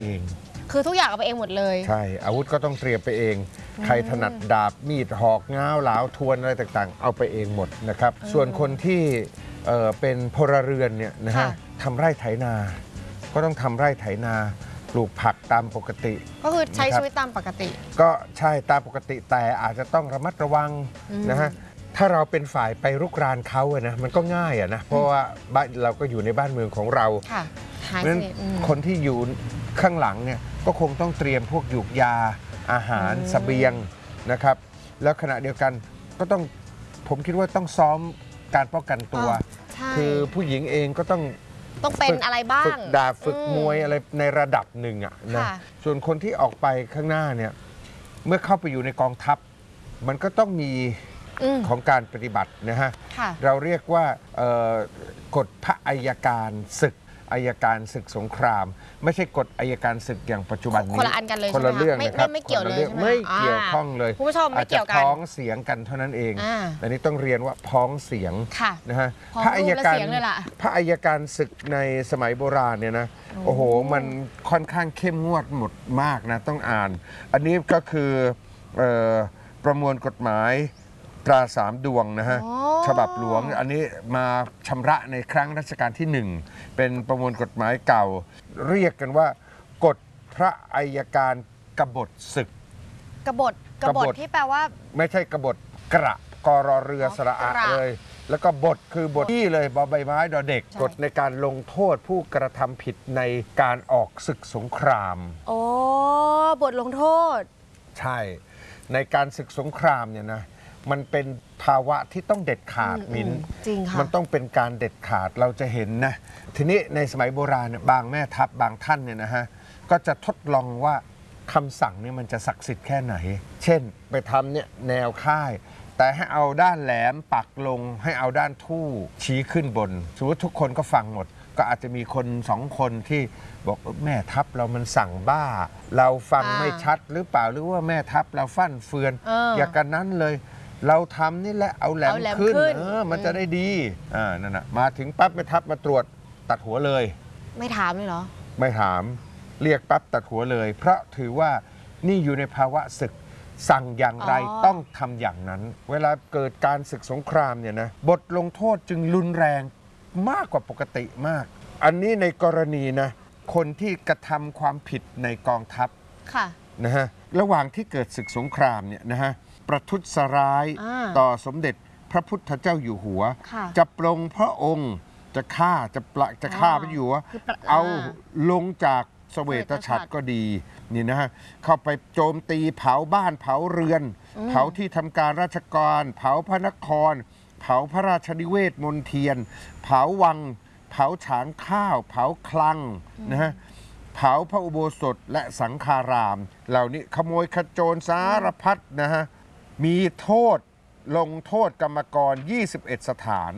เองคือทุกอย่างเอาไปเองหมดเลยใช่อาวุธก็ต้องเตรียมไปเองใครถนัดดาบมีดหอกง้าวหลาวทวนอะไรต่างๆเอาไปเองหมดนะครับส่วนคนที่เป็นพลเรือนเนี่ยนะฮะทำไร่ไถนาก็ต้องทำไร่ไถนาปลูกผักตามปกติก็คือใช้ชีวิตตามปกติก็ใช่ตามปกติแต่อาจจะต้องระมัดระวังนะฮะถ้าเราเป็นฝ่ายไปรุกรานเขาอะนะมันก็ง่ายอะนะเพราะว่าเราก็อยู่ในบ้านเมืองของเราเพราะฉะนั้นคนที่อยู่ข้างหลังเนี่ยก็คงต้องเตรียมพวกหยูกยาอาหารเสบียงนะครับแล้วขณะเดียวกันก็ต้องผมคิดว่าต้องซ้อมการป้องกันตัวคือผู้หญิงเองก็ต้องเป็นอะไรบ้างฝึกดาบฝึกมวยอะไรในระดับหนึ่งอะนะส่วนคนที่ออกไปข้างหน้าเนี่ยเมื่อเข้าไปอยู่ในกองทัพมันก็ต้องมีของการปฏิบัตินะฮะเราเรียกว่ากฎพระอัยการศึกอัยการศึกสงครามไม่ใช่กฎอัยการศึกอย่างปัจจุบันนี้คนละอันกันเลยคนละเรื่องนะครับไม่เกี่ยวเลยไม่เกี่ยวข้องเลยผู้ชมไม่เกี่ยวกันพ้องเสียงกันเท่านั้นเองอันนี้ต้องเรียนว่าพ้องเสียงนะฮะพระอัยการศึกในสมัยโบราณเนี่ยนะโอ้โหมันค่อนข้างเข้มงวดหมดมากนะต้องอ่านอันนี้ก็คือประมวลกฎหมายตรา3 ดวงนะฮะฉบับหลวงอันนี้มาชำระในครั้งรัชกาลที่1เป็นประมวลกฎหมายเก่าเรียกกันว่ากฎพระอัยการกบฏศึกกบฏที่แปลว่าไม่ใช่กบฏกระกรเรือสระอะเลยแล้วก็บทคือบทที่เลยบอใบไม้ดอเด็กกฎในการลงโทษผู้กระทำผิดในการออกศึกสงครามโอ้บทลงโทษใช่ในการศึกสงครามเนี่ยนะมันเป็นภาวะที่ต้องเด็ดขาดมิ้นจริงค่ะมันต้องเป็นการเด็ดขาดเราจะเห็นนะทีนี้ในสมัยโบราณบางแม่ทัพบางท่านเนี่ยนะฮะก็จะทดลองว่าคำสั่งเนี่ยมันจะศักดิ์สิทธิ์แค่ไหนเช่นไปทำเนี่ยแนวค่ายแต่ให้เอาด้านแหลมปักลงให้เอาด้านทู่ชี้ขึ้นบนสมมติทุกคนก็ฟังหมดก็อาจจะมีคน2 คนที่บอกแม่ทัพเรามันสั่งบ้าเราฟังไม่ชัดหรือเปล่าหรือว่าแม่ทัพเราฟั่นเฟือนอย่ากันนั้นเลยเราทำนี่แหละเอาแหลมขึ้นมันจะได้ดีนั่นนะมาถึงปั๊บแม่ทัพมาตรวจตัดหัวเลยไม่ถามเลยเหรอไม่ถามเรียกปั๊บตัดหัวเลยเพราะถือว่านี่อยู่ในภาวะศึกสั่งอย่างไรต้องทำอย่างนั้นเวลาเกิดการศึกสงครามเนี่ยนะบทลงโทษจึงรุนแรงมากกว่าปกติมากอันนี้ในกรณีนะคนที่กระทำความผิดในกองทัพนะฮะระหว่างที่เกิดศึกสงครามเนี่ยนะฮะประทุษร้ายต่อสมเด็จพระพุทธเจ้าอยู่หัวจะปลงพระองค์จะฆ่าพระอยู่หัวเอาลงจากเสวตฉัตรก็ดีนี่นะฮะเข้าไปโจมตีเผาบ้านเผาเรือนเผาที่ทำการราชการเผาพระนครเผาพระราชนิเวศมณฑียนเผาวังเผาฉางข้าวเผาคลังนะฮะเผาพระอุโบสถและสังฆารามเหล่านี้ขโมยขโจรสารพัดนะฮะมีโทษลงโทษกรรมกร21 สถาน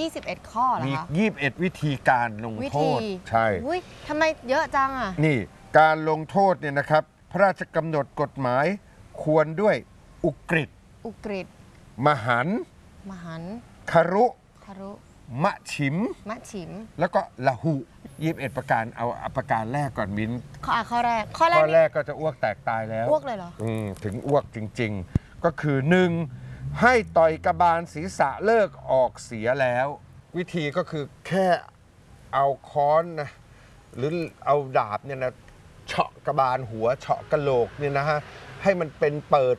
21 ข้อเหรอคะมี21 วิธีการลงโทษใช่ทำไมเยอะจังอ่ะนี่การลงโทษเนี่ยนะครับพระราชกำหนดกฎหมายควรด้วยอุกฤษมหันต์คารุมะฉิมแล้วก็ละหุ21 ประการเอาประการแรกก่อนมิ้นข้อแรกก็จะอ้วกแตกตายแล้วอ้วกเลยเหรอถึงอ้วกจริงๆก็คือ1ให้ต่อยกระบาลศีรษะเลิกออกเสียแล้ววิธีก็คือแค่เอาค้อนนะหรือเอาดาบเนี่ยนะเฉาะกระบาลหัวเฉาะกระโหลกเนี่ยนะฮะให้มันเป็นเปิด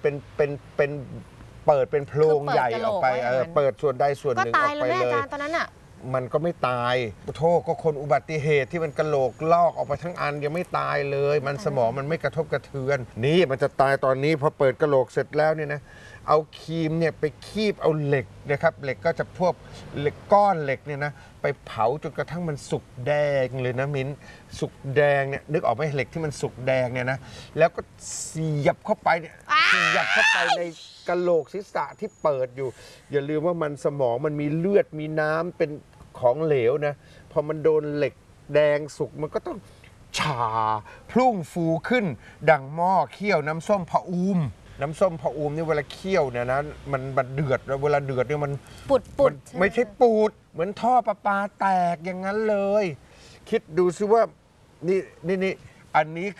เป็นโพรงใหญ่ออกไปเปิดส่วนใดส่วนหนึ่งออกไปเลยตอนนั้นอ่ะมันก็ไม่ตายโทษก็คนอุบัติเหตุที่มันกระโหลกลอกออกไปทั้งอันยังไม่ตายเลยมันสมองมันไม่กระทบกระเทือนนี่มันจะตายตอนนี้พอเปิดกระโหลกเสร็จแล้วเนี่ยนะเอาครีมเนี่ยไปคีบเอาเหล็กนะครับเหล็กก็จะพวกเหล็กก้อนเหล็กเนี่ยนะไปเผาจนกระทั่งมันสุกแดงเลยนะมิ้นสุกแดงเนี่ยนึกออกไหมเหล็กที่มันสุกแดงเนี่ยนะแล้วก็เสียบเข้าไปเนี่ยในกระโหลกศีรษะที่เปิดอยู่อย่าลืมว่ามันสมองมันมีเลือดมีน้ำเป็นของเหลวนะพอมันโดนเหล็กแดงสุกมันก็ต้องฉาพุ่งฟูขึ้นดังหม้อเคี่ยวน้ำส้มผะอูมนี่เวลาเคี่ยวเนี่ยนะมันเดือดแล้วเวลาเดือดเนี่ยมันปุดไม่ใช่ปูดเหมือนท่อประปาแตกอย่างนั้นเลยคิดดูซิว่านี่อันนี้